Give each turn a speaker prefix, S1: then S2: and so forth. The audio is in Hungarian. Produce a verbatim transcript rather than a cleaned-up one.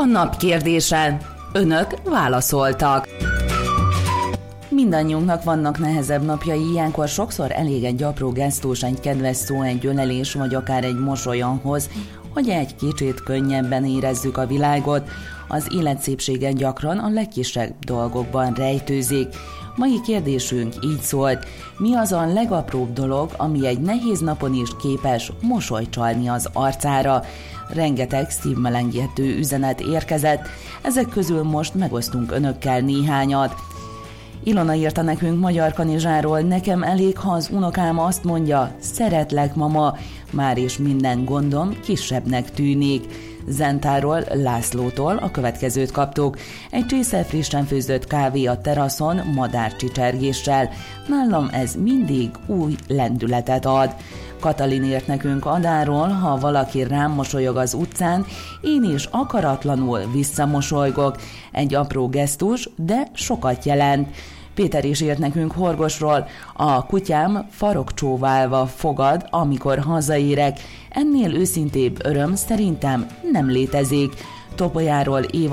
S1: A nap kérdése. Önök válaszoltak. Mindannyiunknak vannak nehezebb napjai, ilyenkor sokszor elég egy apró gesztus, egy kedves szó, egy ölelés, vagy akár egy mosoly ahhoz, hogy egy kicsit könnyebben érezzük a világot. Az élet szépsége gyakran a legkisebb dolgokban rejtőzik. Mai kérdésünk így szólt: mi az a legapróbb dolog, ami egy nehéz napon is képes mosolyt csalni az arcára? Rengeteg szívmelengető üzenet érkezett, ezek közül most megosztunk önökkel néhányat. Ilona írta nekünk Magyar Kanizsáról: nekem elég, ha az unokám azt mondja, szeretlek mama, már is minden gondom kisebbnek tűnik. Zentáról, Lászlótól a következőt kaptuk: egy csésze frissen főzött kávé a teraszon madárcsicsergéssel, nálam ez mindig új lendületet ad. Katalin írt nekünk Adáról: ha valaki rám mosolyog az utcán, én is akaratlanul visszamosolygok. Egy apró gesztus, de sokat jelent. Péter is írt nekünk Horgosról: a kutyám farokcsóválva fogad, amikor hazaérek. Ennél őszintébb öröm szerintem nem létezik. Topolyáról Éva